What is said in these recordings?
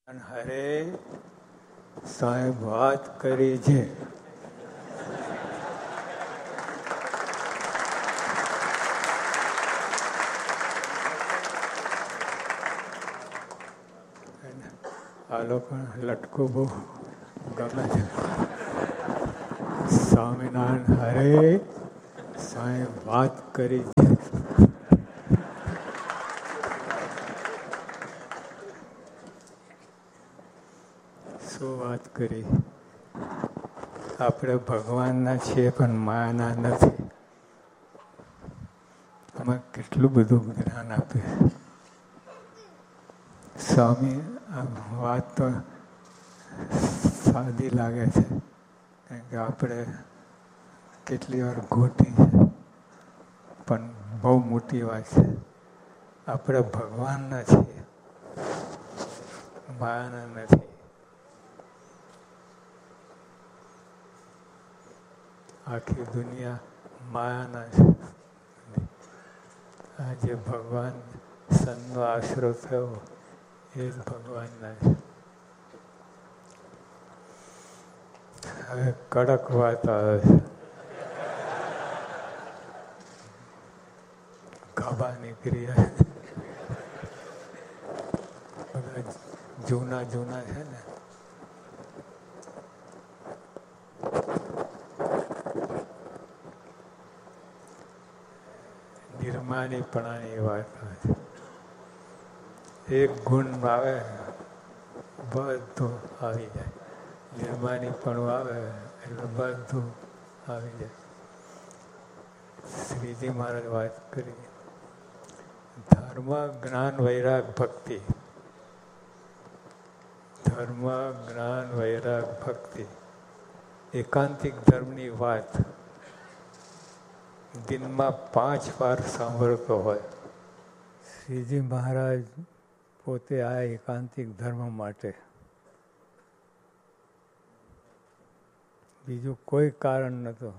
હરે સાહેબ વાત કરી છે. આ લોકો લટકો બહુ ગમે છે. સ્વામિનારાયણ હરે સાહેબ વાત કરી છે. શું વાત કરી? આપણે ભગવાનના છીએ પણ માયાના નથી. આમાં કેટલું બધું જ્ઞાન આપે. સ્વામી આ વાત તો સાદી લાગે છે, કારણ કે આપણે કેટલી વાર ગોતી છે, પણ બહુ મોટી વાત છે. આપણે ભગવાનના છીએ, માયાના નથી. આખી દુનિયા માયાના છે. આજે ભગવાન સંતનો આશરો થયો એ જ ભગવાનના છે. હવે કડક વાત આવે છે. ગાભાની ક્રિયા બધા જૂના છે ને, નિર્માનીપણાની વાત આવે. એક ગુણ આવે બધું આવી જાય. નિર્માનીપણું આવે એટલે બધું આવી જાય. શ્રીજી મહારાજ વાત કરી, ધર્મ જ્ઞાન વૈરાગ ભક્તિ. ધર્મ જ્ઞાન વૈરાગ ભક્તિ એકાંતિક ધર્મની વાત દિનમાં 5 વાર સાંભળતો હોય. શ્રીજી મહારાજ પોતે આ એકાંતિક ધર્મ માટે, બીજું કોઈ કારણ નહોતું.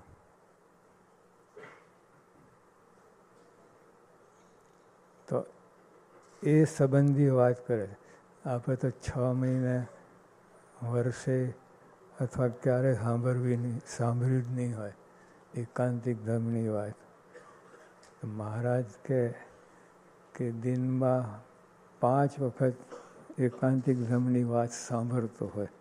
તો એ સંબંધી વાત કરે. આપણે તો 6 મહિને, વર્ષે અથવા ક્યારે સાંભળ્યું જ નહીં હોય એકાંતિક ધર્મની વાત. મહારાજ કે દિનમાં 5 વખત એકાંતિક ધર્મની વાત સાંભળતો હોય.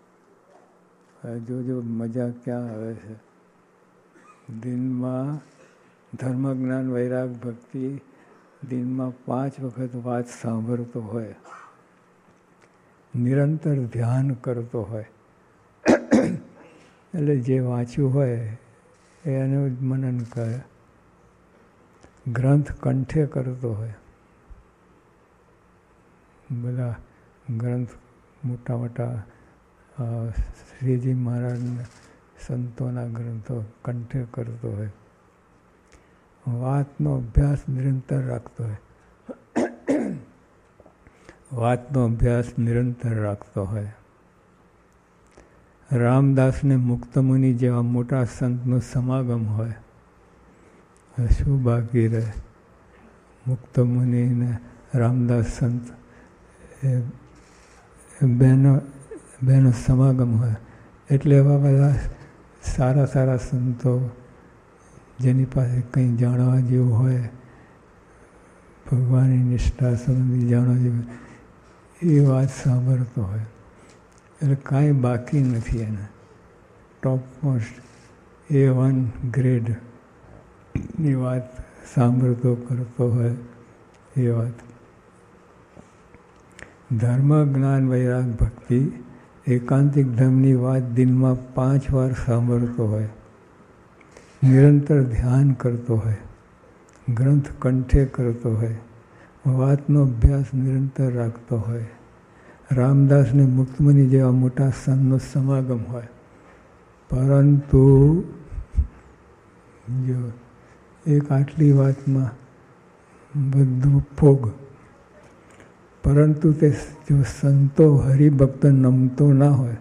જોજો મજા ક્યાં આવે છે. દિનમાં ધર્મ જ્ઞાન વૈરાગ ભક્તિ દિનમાં 5 વખત વાત સાંભળતો હોય, નિરંતર ધ્યાન કરતો હોય. એટલે જે વાંચ્યું હોય એનું જ મનન કરે. ગ્રંથ કંઠે કરતો હોય. બધા ગ્રંથ મોટા શ્રીજી મહારાજના સંતોના ગ્રંથો કંઠે કરતો હોય. વાતનો અભ્યાસ નિરંતર રાખતો હોય. વાતનો અભ્યાસ નિરંતર રાખતો હોય. રામદાસને મુક્તમુનિ જેવા મોટા સંતનો સમાગમ હોય, શું બાકી રહે? મુક્તમુનિને રામદાસ સંત એ બેનો સમાગમ હોય. એટલે એવા બધા સારા સંતો જેની પાસે કંઈ જાણવા જેવું હોય, ભગવાનની નિષ્ઠા સંબંધી જાણવા જેવું, એ વાત સાંભળતો હોય. એટલે કાંઈ બાકી નથી એને. ટોપ મોસ્ટ A1 ગ્રેડની વાત સાંભળતો કરતો હોય એ વાત. ધર્મ જ્ઞાન વૈરાગ ભક્તિ એકાંતિક ધર્મની વાત દિનમાં 5 વાર સાંભળતો હોય, નિરંતર ધ્યાન કરતો હોય, ગ્રંથ કંઠે કરતો હોય, વાતનો અભ્યાસ નિરંતર રાખતો હોય. રામદાસને મુક્તમુનિ જેવા મોટા સંતનો સમાગમ હોય. પરંતુ જો એક આટલી વાતમાં બધું ફોગ. પરંતુ તે જો સંતો હરિભક્ત નમતો ના હોય,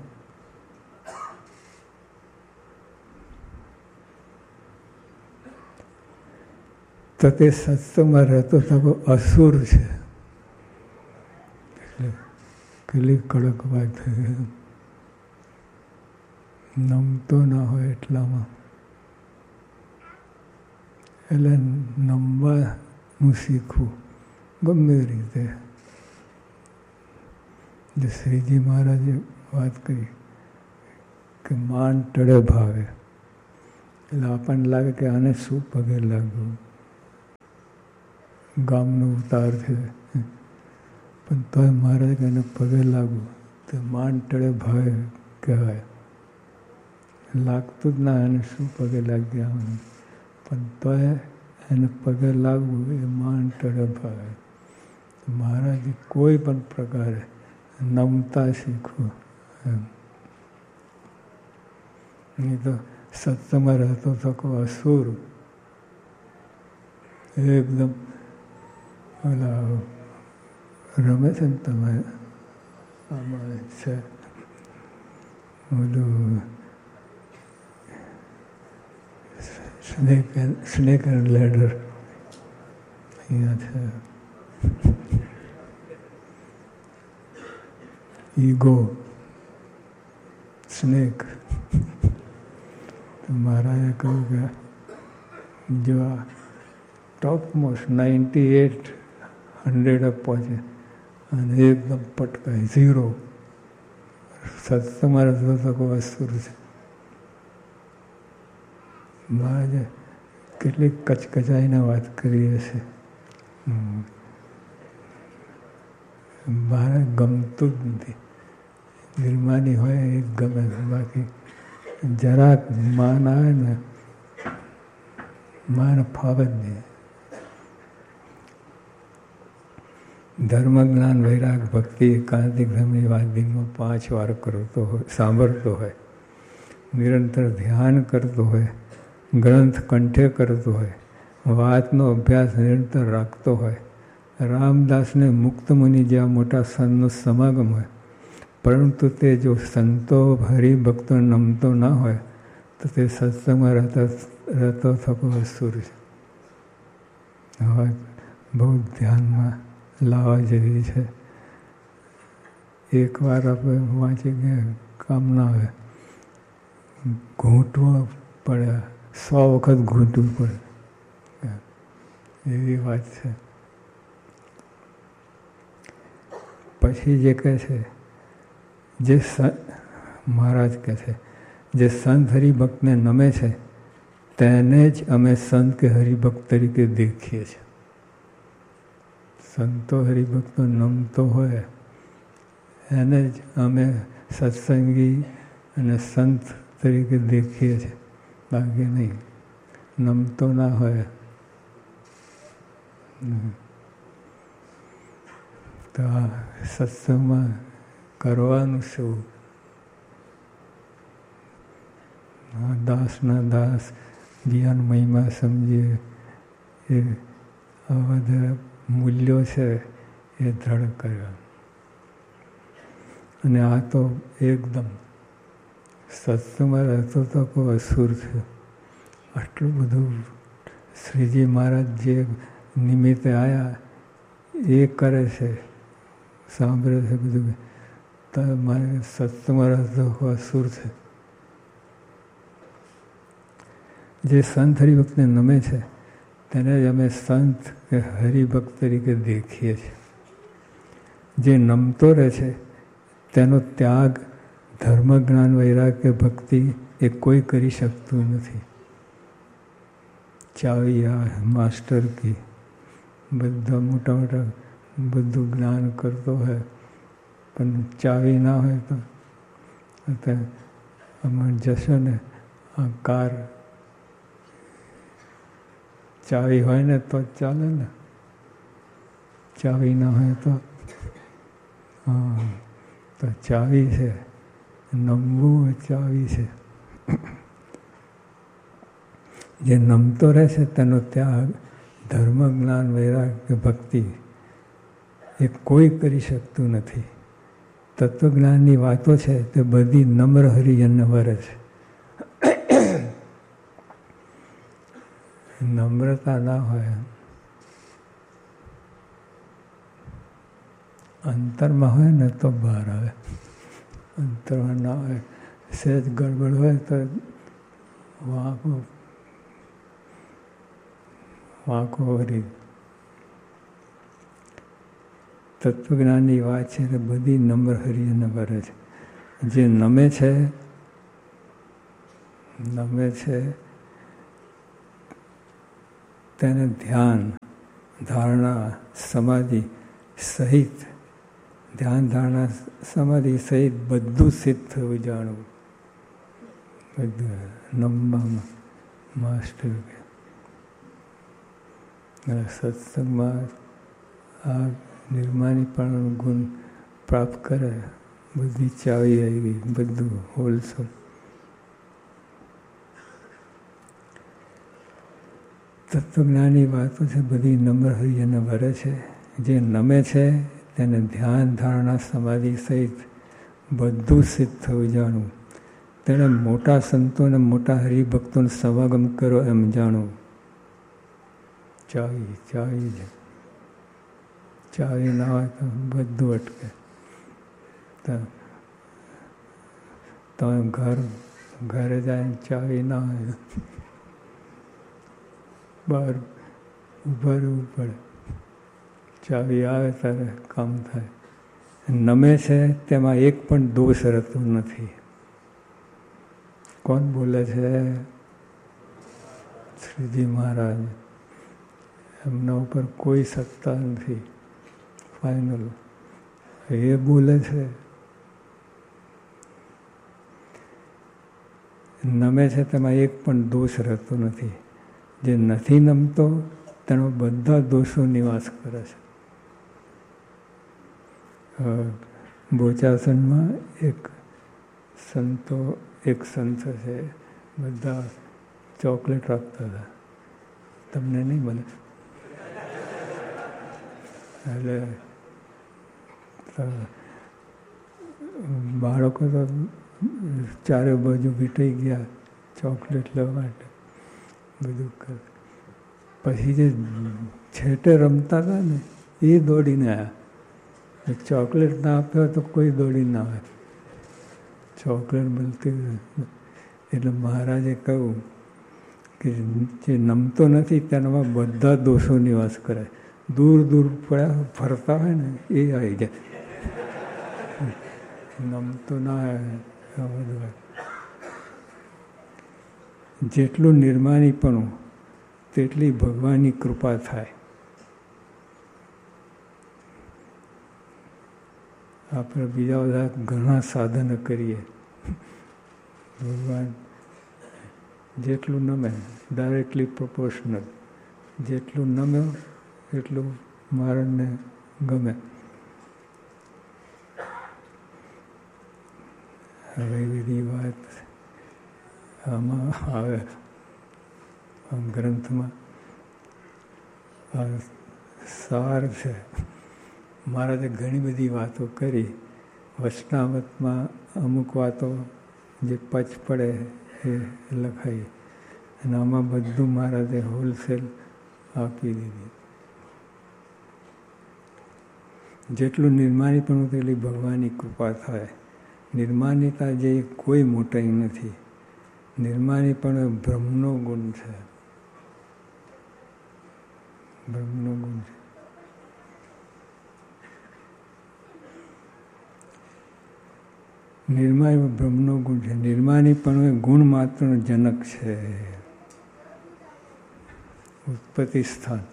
તો તે સત્સંગમાં રહેતો થકો અસુર છે. કેટલી કડક વાત છે. નમતો ના હોય એટલામાં, એટલે નમવાનું શીખવું ગમે રીતે. જે શ્રીજી મહારાજે વાત કરી કે માન ટળે ભાવે, એટલે આપણને લાગે કે આને શું પગે લાગવું, ગામનો ઉતાર છે, પણ તોય મહારાજ કે એને પગે લાગવું તો માન ટળે ભાવે કહેવાય. લાગતું જ ના, એને શું પગે લાગી આવવાનું, પણ તોય એને પગે લાગવું એ માન ટળે ભાવે. મહારાજે કોઈ પણ પ્રકારે નમતા શીખવું એમ. નહીં તો સત્સંગમાં રહેતો થકો અસુર એકદમ ઓલા રમે છે ને તમે આમાં છે ઓલું સ્નેક એન્ડ લેડર અહીંયા છે. Ego snake. તો મહારાજે કહ્યું કે જો આ ટોપમોસ્ટ 98-100 પહોંચે અને એકદમ પટકાય 0, સત્સંગમાં રહેતો થકો અસુર છે. મહારાજે કેટલીક કચકચાઈને વાત કરી હશે. મહારાજ ગમતું જ નથી. નિર્માની હોય એ ગમે, બાકી જરાક માન આવે ને માન ફાવે જ નહીં. ધર્મ, જ્ઞાન, વૈરાગ, ભક્તિ, એકાંતિક ધર્મની વાત દિનમાં 5 વાર કરતો હોય, સાંભળતો હોય, નિરંતર ધ્યાન કરતો હોય, ગ્રંથ કંઠે કરતો હોય, વાતનો અભ્યાસ નિરંતર રાખતો હોય, રામદાસને મુક્ત મુનિ જેવા મોટા સંતનો સમાગમ હોય, પરંતુ તે જો સંતો હરિભક્તો નમતો ના હોય તો તે સત્સંગમાં રહેતો થકો અસુર છે. હવે બહુ ધ્યાનમાં લાવવા જેવી છે. એકવાર આપણે વાંચી ગયા કામ ના આવે, ઘૂંટવું પડે, 100 વખત ઘૂંટવું પડે એવી વાત છે. પછી જે કહે છે, જે મહારાજ કહે છે, જે સંત હરિભક્તને નમે છે તેને જ અમે સંત કે હરિભક્ત તરીકે દેખીએ છીએ. સંતો હરિભક્તો નમતો હોય એને જ અમે સત્સંગી અને સંત તરીકે દેખીએ છીએ, બાકી નહીં. નમતો ના હોય તો આ સત્સંગમાં કરવાનું શું? દાસના દાસ જીવન મહિમા સમજીએ, એ આવા બધા મૂલ્યો છે એ દ્રઢ કરવા. અને આ તો એકદમ સત્સંગમાં રહેતો તો કોઈ અસુર છે. આટલું બધું શ્રીજી મહારાજ જે નિમિત્તે આવ્યા એ કરે છે, સાંભળે છે બધું, તો મારે સત્સંગમાં રહેતો કોઈ અસુર છે. જે સંત હરિભક્તને નમે છે તેને જ અમે સંત કે હરિભક્ત તરીકે દેખીએ છીએ. જે નમતો રહે છે તેનો ત્યાગ ધર્મ, જ્ઞાન, વૈરાગ કે ભક્તિ એ કોઈ કરી શકતું નથી. ચાવી આ માસ્ટર કી બધા મોટા મોટા બધું જ્ઞાન કરતો હોય પણ ચાવી ના હોય તો અમે જશો ને આ કાર ચાવી હોય ને તો ચાલે ને, ચાવી ના હોય તો તો ચાવી છે, નમવું ચાવી છે. જે નમતો રહે છે તેનો ત્યાગ ધર્મ, જ્ઞાન, વૈરાગ કે ભક્તિ એ કોઈ કરી શકતું નથી. તત્વજ્ઞાનની વાતો છે તે બધી નમ્ર હરિજનને વરે છે. નમ્રતા ના હોય અંતરમાં હોય ને તો બહાર આવે, અંતરમાં ના હોય, સહેજ ગડબડ હોય તો વાંકો વળી. તત્વજ્ઞાનની વાત છે તો બધી નમ્ર હરિને ભરે છે. જે નમે છે તેને ધ્યાન ધારણા સમાધિ સહિત બધું સિદ્ધ થયું જાણવું. બધું નમવામાં માસ્ટર કે સત્સંગમાં આ નિર્માનીપણાનો ગુણ પ્રાપ્ત કરે, બધી ચાવી આવી, બધું હોલસેલ. તત્વજ્ઞાનની વાતો છે બધી નમ્ર હૃદયને ભરે છે. જે નમે છે તેને ધ્યાન ધારણા સમાધિ સહિત બધું સિદ્ધ થયું જાણવું. તેણે મોટા સંતો અને મોટા હરિભક્તોનો સમાગમ કરો એમ જાણવું. ચાવી ના હોય તો બધું અટકે. તમે ઘરે જાય ચાવી ના હોય, બહાર ઊભા રહેવું પડે. ચાવી આવે ત્યારે કામ થાય. નમે છે તેમાં એક પણ દોષ રહેતો નથી. કોણ બોલે છે? શ્રીજી મહારાજ. એમના ઉપર કોઈ સત્તા નથી. ફાઇનલ એ બોલે છે. નમે છે તેમાં એક પણ દોષ રહેતો નથી. જે નથી નમતો તેમાં બધા દોષો નિવાસ કરે છે. બોચાસનમાં એક સંત છે, બધા ચોકલેટ આપતા હતા. તમને નહીં મળે એટલે બાળકો તો ચારે બાજુ વીંટાઈ ગયા ચોકલેટ લેવા માટે, બધું કરે. પછી જે છેટે રમતા હતા ને એ દોડીને આવ્યા. ચોકલેટ ના આપ્યો તો કોઈ દોડી ના આવે. ચોકલેટ મળતી એટલે મહારાજે કહ્યું કે જે નમતો નથી તેનામાં બધા દોષો નિવાસ કરે. દૂર પડ્યા ફરતા હોય ને એ આવી જાય. નમતો ના આવે. જેટલું નિર્માણીપણું તેટલી ભગવાનની કૃપા થાય. આપણે બીજા બધા ઘણા સાધનો કરીએ. ભગવાન જેટલું નમે ડાયરેક્ટલી પ્રોપોર્શનલ. જેટલું નમ્યો એટલું મહારાજને ગમે. હવે બધી વાત આમાં આવે ગ્રંથમાં સાર છે. મહારાજે ઘણી બધી વાતો કરી. વચનામૃતમાં અમુક વાતો જે પચ પડે એ લખાઈ અને આમાં બધું મહારાજે હોલસેલ આપી દીધી. જેટલું નિર્માણીપણું તેટલી ભગવાનની કૃપા થાય. નિર્માનિતા જે કોઈ મોટાઈ નથી. નિર્માણીપણું બ્રહ્મનો ગુણ છે. બ્રહ્મનો ગુણ છે. નિર્માણ બ્રહ્મનો ગુણ છે. નિર્માણીપણું એ ગુણ માત્રનો જનક છે. ઉત્પત્તિ સ્થાન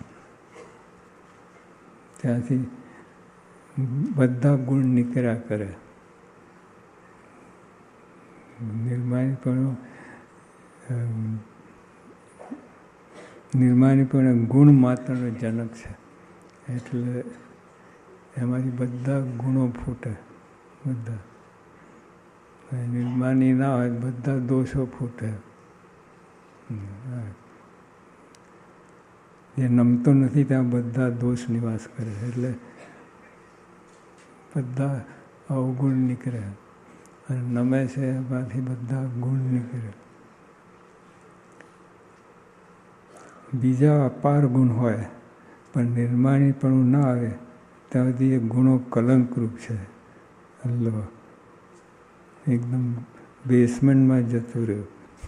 ત્યાંથી બધા ગુણ નીકળ્યા કરે. નિર્માણીપણું ગુણ માત્રનો જનક છે. એટલે એમાંથી બધા ગુણો ફૂટે. બધા નિર્માની ના હોય બધા દોષો ફૂટે. જે નમતો નથી ત્યાં બધા દોષ નિવાસ કરે. એટલે બધા અવગુણ નીકળે અને નમે છે એમાંથી બધા ગુણ નીકળે. બીજા અપાર ગુણ હોય પણ નિર્માણીપણું ના આવે ત્યાં સુધી એ ગુણો કલંકરૂપ છે. અલ્લાહ એકદમ બેસમેન્ટમાં જતું રહ્યું.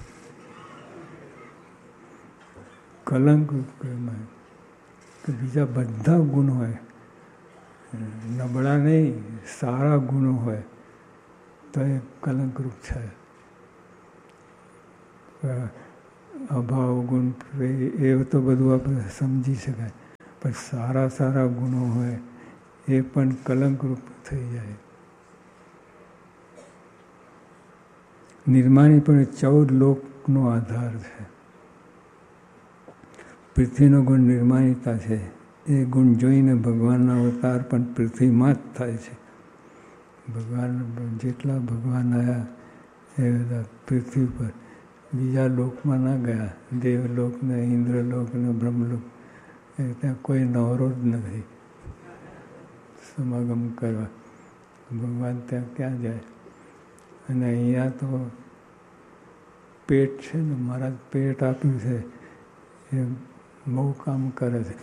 કલંકરૂપ કહેવાય કે બીજા બધા ગુણ હોય, નબળા નહીં, સારા ગુણો હોય તો એ કલંકરૂપ છે. અભાવ ગુણ એ તો બધું આપણે સમજી શકાય, પણ સારા સારા ગુણો હોય એ પણ કલંકરૂપ થઈ જાય. નિર્માણી પણ 14 લોકનો આધાર છે. પૃથ્વીનો ગુણ નિર્માણિતા છે. એ ગુણ જોઈને ભગવાનના અવતાર પણ પૃથ્વીમાં જ થાય છે. ભગવાન જેટલા ભગવાન આવ્યા એ બધા પૃથ્વી પર, બીજા લોકમાં ના ગયા. દેવલોક ને ઇન્દ્રલોક ને બ્રહ્મલોક ત્યાં કોઈ નવરો જ નથી સમાગમ કરવા. ભગવાન ત્યાં ક્યાં જાય? અને અહીંયા તો પેટ છે ને, મહારાજ પેટ આપ્યું છે એ બહુ કામ કરે છે.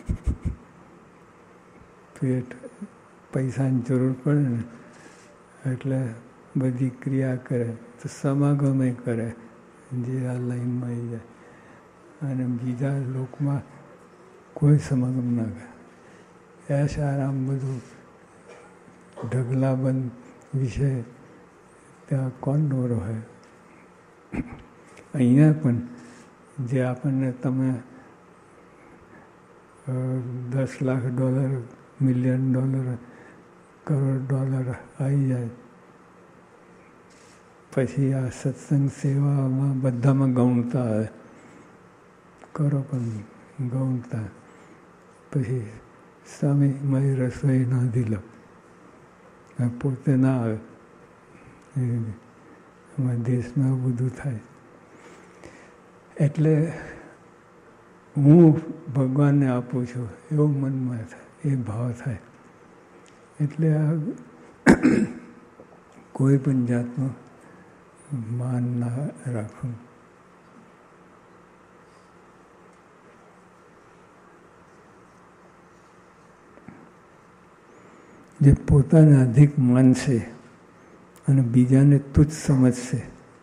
પેટ પૈસાની જરૂર પડે ને એટલે બધી ક્રિયા કરે, તો સમાગમે કરે જે આ લાઈનમાં આવી જાય. અને બીજા લોકમાં કોઈ સમાગમ ના કરે. એશ આરામ બધું ઢગલાબંધ વિશે ત્યાં કોણ નવરો હોય? અહીંયા પણ જે આપણને તમે $10 લાખ, $1 મિલિયન, કરોડ આવી જાય, પછી આ સત્સંગ સેવામાં બધામાં ગૌણતા આવે, કરો પણ ગૌણતા. પછી સ્વામી મારી રસોઈ નાંધી લો, પોતે ના આવે. અમારા દેશમાં બધું થાય. એટલે હું ભગવાનને આપું છું એવું મનમાં થાય, એ ભાવ થાય. એટલે આ કોઈ પણ જાતનું માન ના રાખવું. જે પોતાને અધિક માનશે અને બીજાને તુચ્છ સમજશે,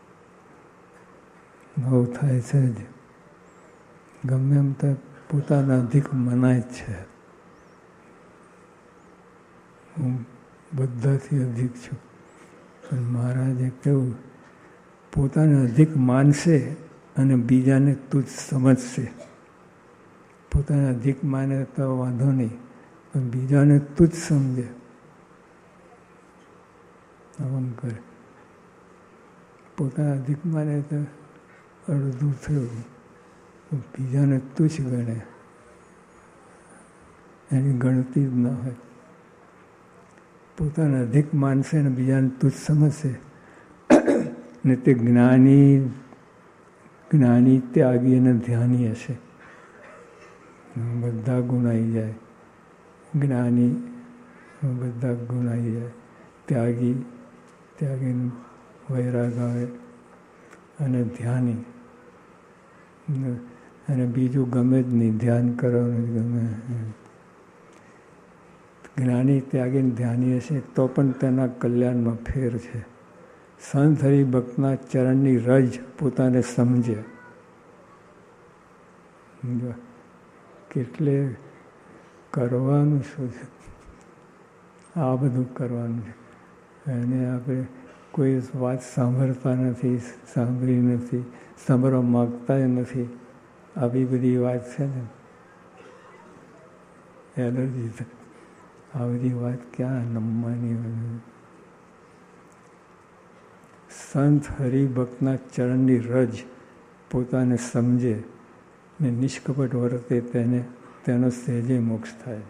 ભાવ થાય છે જ. ગમે એમ તો પોતાના અધિક મનાય જ છે. હું બધાથી અધિક છું. પણ મહારાજે કેવું, પોતાને અધિક માનશે અને બીજાને તુચ્છ સમજશે. પોતાને અધિક માને તો વાંધો નહીં, પણ બીજાને તુચ્છ સમજે, આમ કરે. પોતાના અધિક માને તો અડધું થયું, બીજાને તુચ્છ ગણે, એની ગણતી જ ના હોય. પોતાને અધિક માનશે ને બીજાને તુચ્છ સમજશે ને તે જ્ઞાની ત્યાગી અને ધ્યાની હશે. બધા ગુણ આવી જાય. જ્ઞાની બધા ગુણ આવી જાય. ત્યાગીનું વૈરાગ આવે અને ધ્યાની, અને બીજું ગમે જ નહીં, ધ્યાન કરવાનું ગમે. જ્ઞાની ત્યાગી ધ્યાની હશે તો પણ તેના કલ્યાણમાં ફેર છે. સંત હરિભક્તના ચરણની રજ પોતાને સમજે. કેટલે કરવાનું શું છે? આ બધું કરવાનું છે. એને આપણે કોઈ વાત સાંભળતા નથી, સાંભળી નથી, સાંભળવા માગતા નથી. આવી બધી વાત છે ને, એલર્જી થાય. આ બધી વાત ક્યાં નમવાની હોય? સંત હરિભક્તના ચરણની રજ પોતાને સમજે ને નિષ્કપટ વર્તે, તેનો સહેજે મોક્ષ થાય.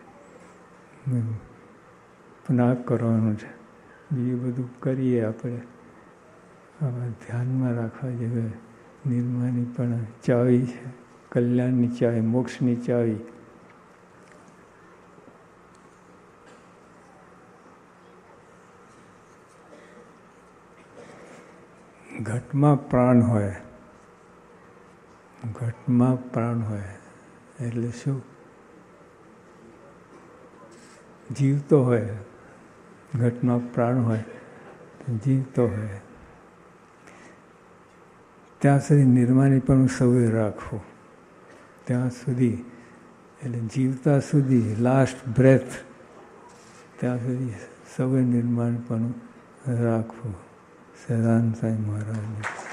પણ આ કરવાનું છે. બીજું બધું કરીએ આપણે, આમાં ધ્યાનમાં રાખવા જેવું. નિર્માની પણ ચાવી છે, કલ્યાણની ચાવી, મોક્ષની ચાવી. ઘટમાં પ્રાણ હોય, ઘટમાં પ્રાણ હોય એટલે શું? જીવતો હોય, ઘટમાં પ્રાણ હોય, જીવતો હોય ત્યાં સુધી નિર્માણીપણું સૌએ રાખવું. ત્યાં સુધી એટલે જીવતા સુધી, લાસ્ટ બ્રેથ, ત્યાં સુધી સૌએ નિર્માણપણું રાખવું. સદાનંદ સાંઈ મહારાજ.